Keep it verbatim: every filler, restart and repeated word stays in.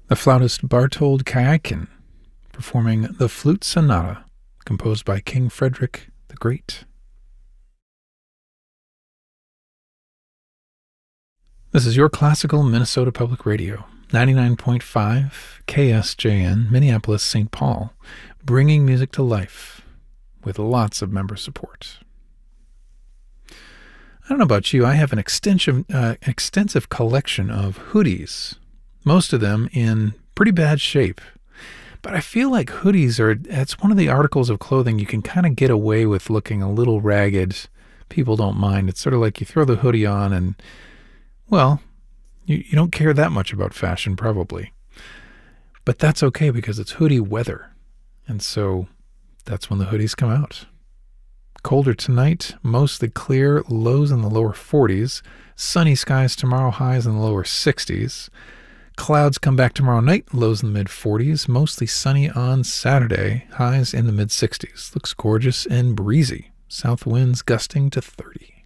The flautist Bartold Kaykin performing the Flute Sonata, composed by King Frederick the Great. This is your classical Minnesota Public Radio, ninety-nine point five K S J N, Minneapolis, Saint Paul, bringing music to life with lots of member support. I don't know about you, I have an extensive, uh, extensive collection of hoodies, most of them in pretty bad shape. But I feel like hoodies are, it's one of the articles of clothing you can kind of get away with looking a little ragged. People don't mind. It's sort of like you throw the hoodie on and, well, you, you don't care that much about fashion probably. But that's okay because it's hoodie weather. And so that's when the hoodies come out. Colder tonight, mostly clear, lows in the lower forties. Sunny skies tomorrow, highs in the lower sixties. Clouds come back tomorrow night, lows in the mid forties. Mostly sunny on Saturday, highs in the mid sixties. Looks gorgeous and breezy. South winds gusting to thirty.